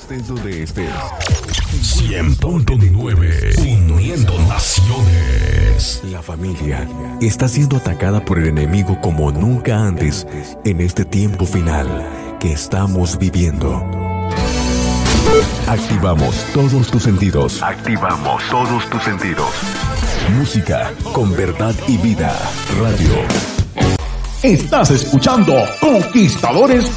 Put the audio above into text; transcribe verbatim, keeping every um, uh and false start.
Estés donde estés. cien punto nueve, uniendo naciones. La familia está siendo atacada por el enemigo como nunca antes en este tiempo final que estamos viviendo. Activamos todos tus sentidos. Activamos todos tus sentidos. Música con verdad y vida. Radio. Estás escuchando Conquistadores